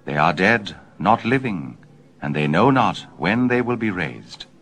They are dead, not living, and they know not when they will be raised.